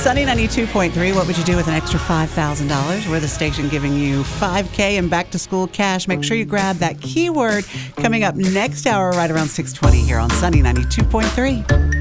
Sunny 92.3, what would you do with an extra $5,000? We're the station giving you $5K and back-to-school cash. Make sure you grab that keyword coming up next hour right around 6:20 here on Sunny 92.3.